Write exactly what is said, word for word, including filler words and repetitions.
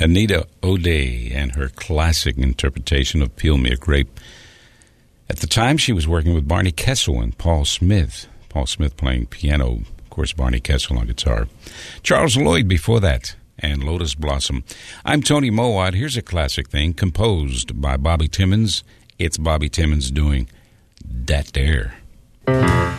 Anita O'Day and her classic interpretation of Peel Me a Grape. At the time, she was working with Barney Kessel and Paul Smith. Paul Smith playing piano, of course, Barney Kessel on guitar. Charles Lloyd before that, and Lotus Blossom. I'm Tony Mowat. Here's a classic thing composed by Bobby Timmons. It's Bobby Timmons doing Dat Dare.